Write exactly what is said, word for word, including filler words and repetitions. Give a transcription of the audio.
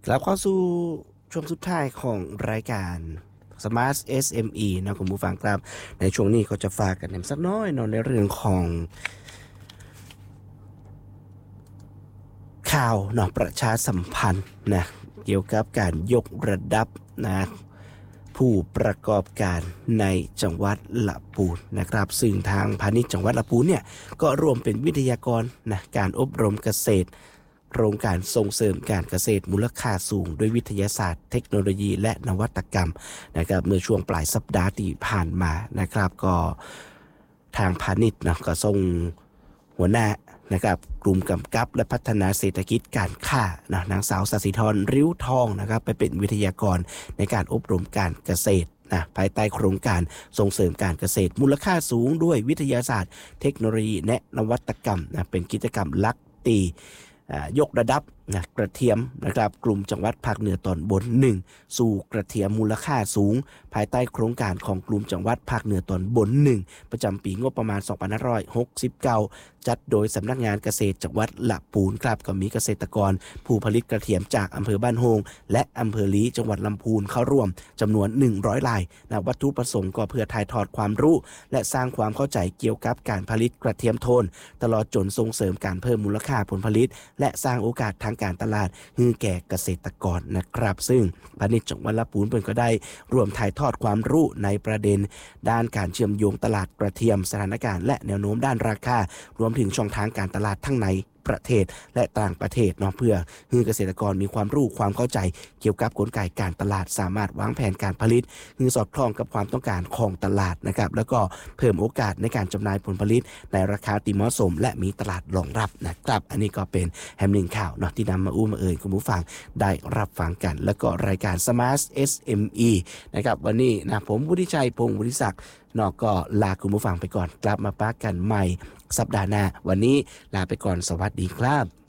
กลับเข้าสู่ช่วงสุดท้ายของรายการ Smart เอส เอ็ม อี นะคุณผู้ฟังครับในช่วงนี้ก็จะฝากกันสักน้อยเนาะในเรื่องของข่าวเนาะประชาสัมพันธ์นะเกี่ยวกับการยกระดับนะผู้ประกอบการในจังหวัดละปูนนะครับซึ่งทางพาณิชย์จังหวัดละปูนเนี่ยก็รวมเป็นวิทยากรนะการอบรมเกษตรโครงการส่งเสริมการเกษตรมูลค่าสูงด้วยวิทยาศาสตร์เทคโนโลยีและนวัตกรรมนะครับเมื่อช่วงปลายสัปดาห์ที่ผ่านมานะครับก็ทางพาณิชย์นะก็ส่งหัวหน้านะครับกลุ่มกำกับและพัฒนาเศรษฐกิจการค้านะนางสาวสศิธรริ้วทองนะครับไปเป็นวิทยากรในการอบรมการเกษตรนะภายใต้โครงการส่งเสริมการเกษตรมูลค่าสูงด้วยวิทยาศาสตร์เทคโนโลยีและนวัตกรรมนะเป็นกิจกรรมลักตียกระดับนะกระเทียมนะครับกลุ่มจังหวัดภาคเหนือตอนบนหนึ่งสู่กระเทียมมูลค่าสูงภายใต้โครงการของกลุ่มจังหวัดภาคเหนือตอนบนหนึ่งประจำปีงบประมาณสองพันห้าร้อยหกสิบเก้าจัดโดยสำนักงานเกษตรจังหวัดละปูนครับก็มีเกษตรกรผู้ผลิตกระเทียมจากอำเภอบ้านโฮงและอำเภอลีจังหวัดลำพูนเข้าร่วมจำนวนหนึ่งร้อยรายนะวัตถุประสงค์ก็เพื่อถ่ายทอดความรู้และสร้างความเข้าใจเกี่ยวกับการผลิตกระเทียมโทนตลอดจนส่งเสริมการเพิ่มมูลค่าผลผลิตและสร้างโอกาสทางการตลาดให้แก่เกษตรกรนะครับซึ่งพาณิชย์จังหวัดละปูนเพิ่นก็ได้ร่วมถ่ายทอดความรู้ในประเด็นด้านการเชื่อมโยงตลาดกระเทียมสถานการณ์และแนวโน้มด้านราคารวมถึงช่องทางการตลาดทั้งในประเทศและต่างประเทศเนาะเพื่อให้เกษตรกรมีความรู้ความเข้าใจเกี่ยวกับกลไกการตลาดสามารถวางแผนการผลิตให้สอดคล้องกับความต้องการของตลาดนะครับแล้วก็เพิ่มโอกาสในการจำหน่ายผลผลิตในราคาที่เหมาะสมและมีตลาดรองรับนะครับอันนี้ก็เป็นแฮมลิงข่าวเนาะที่นำมาอู้มาเอ่ยคุณผู้ฟังได้รับฟังกันแล้วก็รายการ Smart เอส เอ็ม อี นะครับวันนี้นะผมวุฒิชัยพงศ์วุฒิศักดิ์นอกก็ลาคุณผู้ฟังไปก่อนกลับมาปะกันใหม่สัปดาห์หน้าวันนี้ลาไปก่อนสวัสดีครับ